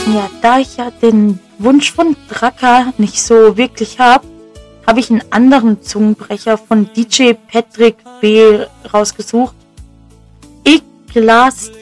Ja, da ich ja den Wunsch von Draka nicht so wirklich habe ich einen anderen Zungenbrecher von DJ Patrick B. rausgesucht. Ich lass